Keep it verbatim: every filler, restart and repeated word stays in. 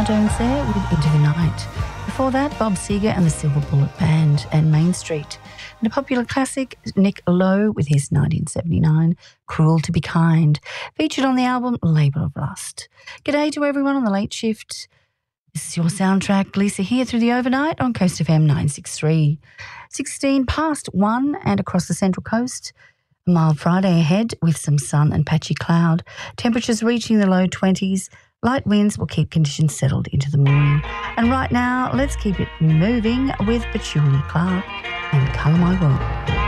Jones there with Into the Night. Before that, Bob Seger and the Silver Bullet Band and Main Street. And a popular classic, Nick Lowe with his nineteen seventy-nine Cruel to Be Kind, featured on the album Label of Lust. G'day to everyone on the late shift. This is your soundtrack, Lisa here through the overnight on Coast F M nine sixty-three. sixteen past one and across the Central Coast. A mild Friday ahead with some sun and patchy cloud. Temperatures reaching the low twenties. Light winds will keep conditions settled into the morning. And right now, let's keep it moving with Petula Clark and Colour My World.